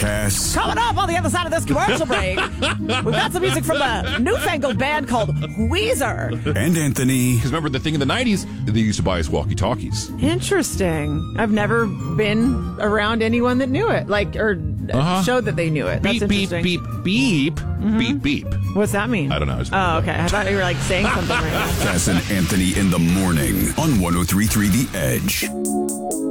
Cass. Coming up on the other side of this commercial break, we've got some music from a newfangled band called Weezer. And Anthony. Because remember the thing in the 90s, they used to buy us walkie-talkies. Interesting. I've never been around anyone that knew it, showed that they knew it. That's Beep, beep, interesting. beep, beep, beep, beep. What's that mean? I don't know. Oh, okay. I thought you were saying something right now. Cass and Anthony in the morning on 103.3 The Edge.